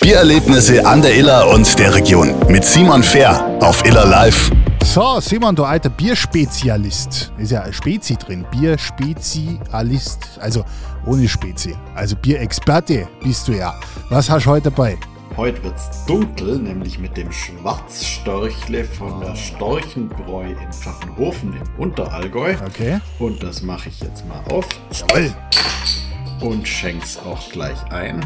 Biererlebnisse an der Iller und der Region mit Simon Fehr auf Iller Live. So, Simon, du alter Bierspezialist. Ist ja ein Spezi drin. Bierspezialist. Also ohne Spezi. Also Bierexperte bist du ja. Was hast du heute dabei? Heute wird's dunkel, nämlich mit dem Schwarzstorchle von der Storchenbräu in Pfaffenhofen im Unterallgäu. Okay. Und das mache ich jetzt mal auf. Jawohl. Und schenk's auch gleich ein.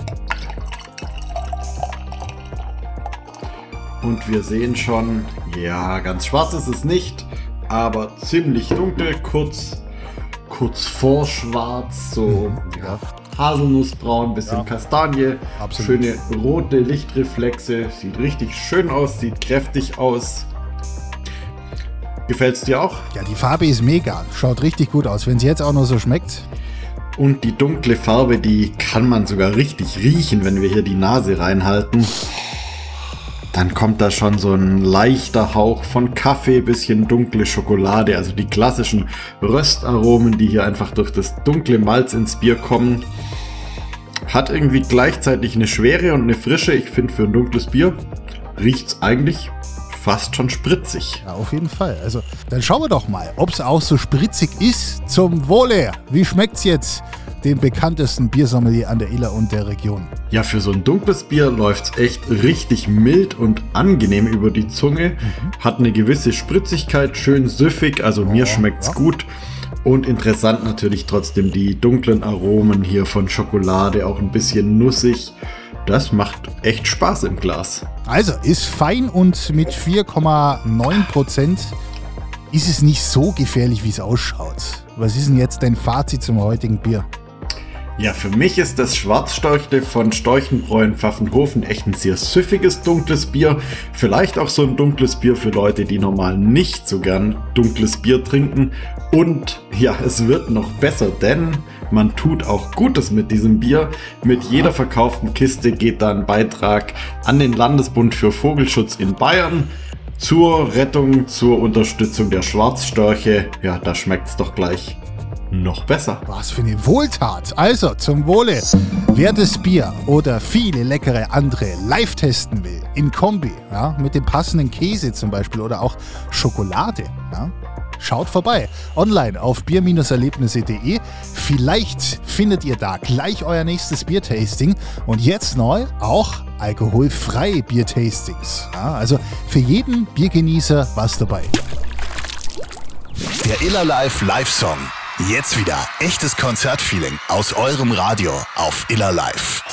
Und wir sehen schon, ja, ganz schwarz ist es nicht, aber ziemlich dunkel, kurz vor schwarz, so ja, Haselnussbraun, bisschen Kastanie, absolut. Schöne rote Lichtreflexe, sieht richtig schön aus, sieht kräftig aus. Gefällt's dir auch? Ja, die Farbe ist mega. Schaut richtig gut aus. Wenn sie jetzt auch noch so schmeckt. Und die dunkle Farbe, die kann man sogar richtig riechen, wenn wir hier die Nase reinhalten. Dann kommt da schon so ein leichter Hauch von Kaffee, bisschen dunkle Schokolade, also die klassischen Röstaromen, die hier einfach durch das dunkle Malz ins Bier kommen. Hat irgendwie gleichzeitig eine Schwere und eine Frische. Ich finde, für ein dunkles Bier riecht's eigentlich fast schon spritzig. Ja, auf jeden Fall. Also, dann schauen wir doch mal, ob es auch so spritzig ist. Zum Wohle. Wie schmeckt's jetzt dem bekanntesten Biersommelier an der Iller und der Region? Ja, für so ein dunkles Bier läuft's echt richtig mild und angenehm über die Zunge. Hat eine gewisse Spritzigkeit, schön süffig, also mir schmeckt's gut. Und interessant natürlich trotzdem die dunklen Aromen hier von Schokolade, auch ein bisschen nussig. Das macht echt Spaß im Glas. Also, ist fein und mit 4,9% ist es nicht so gefährlich, wie es ausschaut. Was ist denn jetzt dein Fazit zum heutigen Bier? Ja, für mich ist das Schwarzstorchle von Storchenbräu in Pfaffenhofen echt ein sehr süffiges, dunkles Bier. Vielleicht auch so ein dunkles Bier für Leute, die normal nicht so gern dunkles Bier trinken. Und ja, es wird noch besser, denn man tut auch Gutes mit diesem Bier. Mit jeder verkauften Kiste geht da ein Beitrag an den Landesbund für Vogelschutz in Bayern. Zur Rettung, zur Unterstützung der Schwarzstörche. Ja, da schmeckt's doch gleich noch besser. Was für eine Wohltat. Also, zum Wohle. Wer das Bier oder viele leckere andere live testen will, in Kombi, ja, mit dem passenden Käse zum Beispiel oder auch Schokolade, ja, schaut vorbei. Online auf bier-erlebnisse.de. Vielleicht findet ihr da gleich euer nächstes Biertasting. Und jetzt neu auch alkoholfreie Biertastings. Ja, also für jeden Biergenießer was dabei. Der Iller Live Song. Jetzt wieder echtes Konzertfeeling aus eurem Radio auf Iller Live.